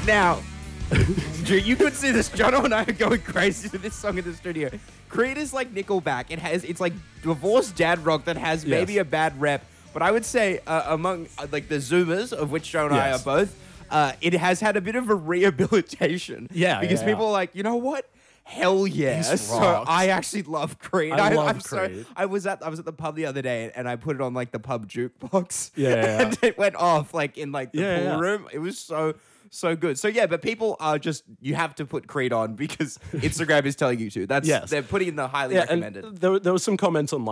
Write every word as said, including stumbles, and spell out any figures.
Now, Drew, you could see this. Jono and I are going crazy to this song in the studio. Creed is like Nickelback. It has, it's like divorced dad rock that has maybe Yes. a bad rep. But I would say uh, among uh, like the Zoomers, of which Jono and I are Yes. both, uh, it has had a bit of a rehabilitation. Yeah, because yeah, people yeah. are like, you know what? Hell yeah! This So rocks. I actually love Creed. I love I'm so- Creed. I was at I was at the pub the other day and I put it on like the pub jukebox. Yeah, yeah, yeah. and it went off like in like the Yeah, pool yeah. room. It was so so good. So yeah, but people are just you have to put Creed on because Instagram is telling you to. That's Yes. they're putting in the highly Yeah, recommended. and there, there was some comments online